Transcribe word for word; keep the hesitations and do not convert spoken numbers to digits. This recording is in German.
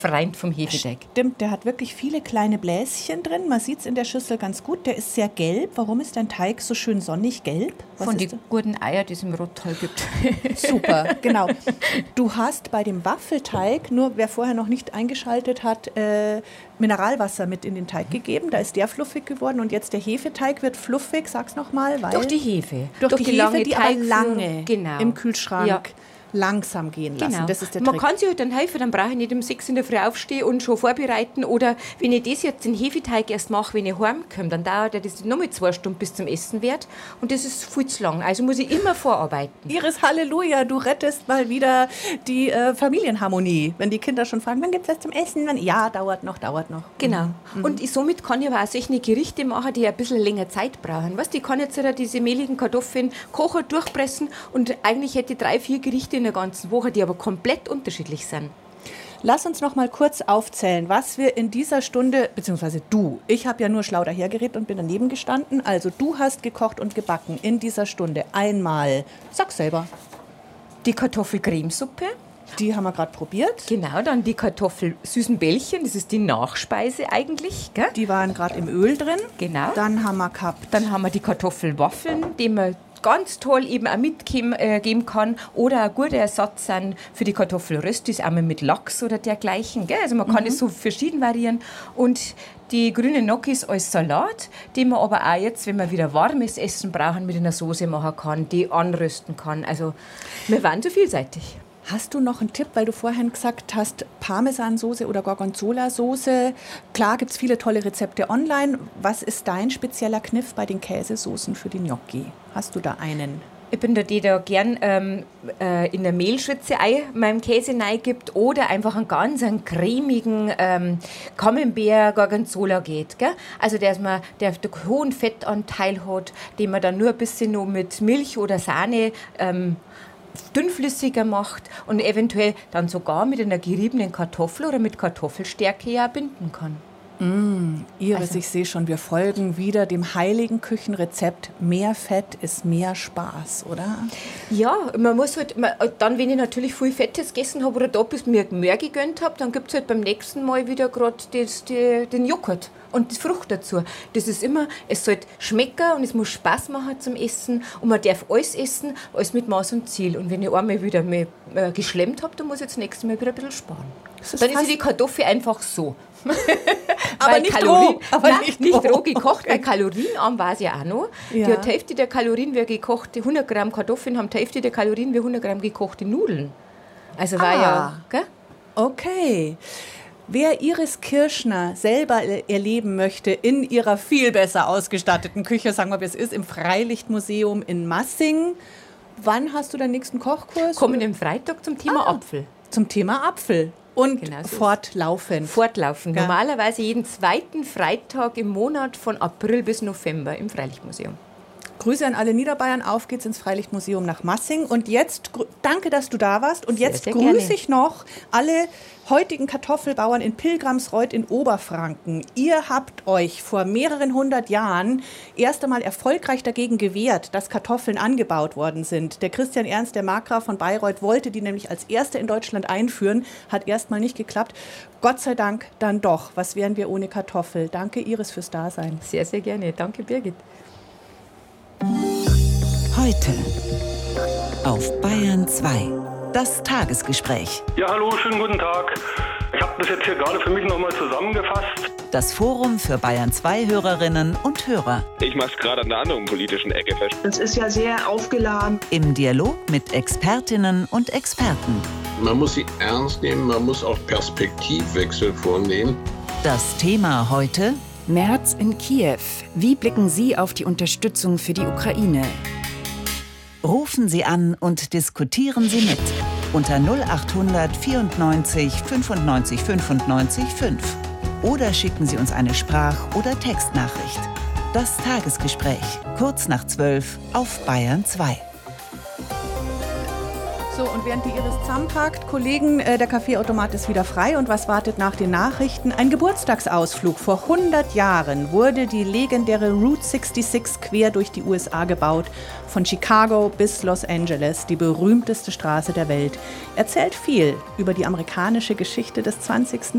Freund vom Hefeteig. Stimmt, der hat wirklich viele kleine Bläschen drin. Man sieht es in der Schüssel ganz gut. Der ist sehr gelb. Warum ist dein Teig so schön sonnig gelb? Was Von den guten Eier, die es im Rottal gibt. Super, genau. Du hast bei dem Waffelteig, nur wer vorher noch nicht eingeschaltet hat, äh, Mineralwasser mit in den Teig gegeben. Da ist der fluffig geworden und jetzt der Hefeteig wird fluffig. Sag's nochmal, weil... Durch die Hefe. Durch, durch die, die Hefe, die aber lange genau. im Kühlschrank... Ja. langsam gehen lassen. Genau. Das ist der Man Trick. kann sich halt dann helfen, dann brauche ich nicht um sechs in der Früh aufstehen und schon vorbereiten. Oder wenn ich das jetzt den Hefeteig erst mache, wenn ich heimkomme, dann dauert das noch mit zwei Stunden bis zum Essen wird. Und das ist viel zu lang. Also muss ich immer vorarbeiten. Iris, Halleluja, du rettest mal wieder die äh, Familienharmonie. Wenn die Kinder schon fragen, wann gibt es was zum Essen? Dann, ja, dauert noch, dauert noch. Genau. Mhm. Und ich, somit kann ich aber auch solche Gerichte machen, die ein bisschen länger Zeit brauchen. Weißt, ich kann jetzt wieder diese mehligen Kartoffeln kochen, durchpressen und eigentlich hätte ich drei, vier Gerichte in der ganzen Woche, die aber komplett unterschiedlich sind. Lass uns noch mal kurz aufzählen, was wir in dieser Stunde, beziehungsweise du, ich habe ja nur schlau dahergeredet und bin daneben gestanden, also du hast gekocht und gebacken in dieser Stunde einmal, sag selber. Die Kartoffelcremesuppe. Die haben wir gerade probiert. Genau, dann die Kartoffelsüßen Bällchen, das ist die Nachspeise eigentlich. Gell? Die waren gerade im Öl drin. Genau. Dann haben wir gehabt. Dann haben wir die Kartoffelwaffeln, die man ganz toll eben auch mitgeben äh, kann oder ein guter Ersatz sind für die Kartoffelröstis, einmal mit Lachs oder dergleichen. Gell? Also man kann es mhm. so verschieden variieren. Und die grünen Gnocchis als Salat, die man aber auch jetzt, wenn man wieder warmes Essen brauchen, mit einer Soße machen kann, die anrösten kann. Also wir waren so vielseitig. Hast du noch einen Tipp, weil du vorhin gesagt hast, Parmesansoße oder Gorgonzola-Soße? Klar gibt es viele tolle Rezepte online. Was ist dein spezieller Kniff bei den Käsesoßen für die Gnocchi? Hast du da einen? Ich bin der, die da gern ähm, äh, in der Mehlschwitze Ei meinem Käse reingibt oder einfach einen ganz einen cremigen ähm, Camembert Gorgonzola geht. Gell? Also der, man, der einen hohen Fettanteil hat, den man dann nur ein bisschen noch mit Milch oder Sahne ähm, dünnflüssiger macht und eventuell dann sogar mit einer geriebenen Kartoffel oder mit Kartoffelstärke ja binden kann. Mm, Iris, also, ich sehe schon, wir folgen wieder dem heiligen Küchenrezept. Mehr Fett ist mehr Spaß, oder? Ja, man muss halt, man, dann wenn ich natürlich viel Fettes gegessen habe oder da bis mir mehr gegönnt habe, dann gibt es halt beim nächsten Mal wieder gerade den Joghurt und die Frucht dazu. Das ist immer, es sollte schmecken und es muss Spaß machen zum Essen und man darf alles essen, alles mit Maß und Ziel. Und wenn ich einmal wieder mehr, äh, geschlemmt habe, dann muss ich das nächste Mal wieder ein bisschen sparen. Ist dann ist die Kartoffel einfach so. aber nicht Kalorien, roh. Aber nein, nicht, nicht roh gekocht, okay. Weil kalorienarm war es ja auch noch. Ja. Die hat die Hälfte der Kalorien wie gekochte, hundert Gramm Kartoffeln haben die Hälfte der Kalorien wie hundert Gramm gekochte Nudeln. Also war ah. ja... Gell? Okay. Wer Iris Kirschner selber erleben möchte in ihrer viel besser ausgestatteten Küche, sagen wir, wie es ist, im Freilichtmuseum in Massing, wann hast du deinen nächsten Kochkurs? Kommenden Freitag zum Thema ah, Apfel. Zum Thema Apfel. Und genau so fortlaufend. Fortlaufend. Ja. Normalerweise jeden zweiten Freitag im Monat von April bis November im Freilichtmuseum. Grüße an alle Niederbayern. Auf geht's ins Freilichtmuseum nach Massing. Und jetzt, danke, dass du da warst. Und sehr, jetzt sehr grüße gerne. Ich noch alle heutigen Kartoffelbauern in Pilgramsreuth in Oberfranken. Ihr habt euch vor mehreren hundert Jahren erst einmal erfolgreich dagegen gewehrt, dass Kartoffeln angebaut worden sind. Der Christian Ernst, der Markgraf von Bayreuth, wollte die nämlich als erster in Deutschland einführen. Hat erst mal nicht geklappt. Gott sei Dank dann doch. Was wären wir ohne Kartoffel? Danke, Iris, fürs Dasein. Sehr, sehr gerne. Danke, Birgit. Heute auf Bayern zwei. Das Tagesgespräch. Ja, hallo, schönen guten Tag. Ich habe das jetzt hier gerade für mich nochmal zusammengefasst. Das Forum für Bayern zwei Hörerinnen und Hörer. Ich mache es gerade an einer anderen politischen Ecke fest. Das ist ja sehr aufgeladen. Im Dialog mit Expertinnen und Experten. Man muss sie ernst nehmen, man muss auch Perspektivwechsel vornehmen. Das Thema heute: März in Kiew. Wie blicken Sie auf die Unterstützung für die Ukraine? Rufen Sie an und diskutieren Sie mit unter null acht hundert vierundneunzig fünfundneunzig fünfundneunzig fünf oder schicken Sie uns eine Sprach- oder Textnachricht. Das Tagesgespräch, kurz nach zwölf auf Bayern zwei. So, und während die Iris zusammenpackt, Kollegen, äh, der Kaffeeautomat ist wieder frei. Und was wartet nach den Nachrichten? Ein Geburtstagsausflug. Vor hundert Jahren wurde die legendäre Route sechsundsechzig quer durch die U S A gebaut. Von Chicago bis Los Angeles, die berühmteste Straße der Welt. Erzählt viel über die amerikanische Geschichte des zwanzigsten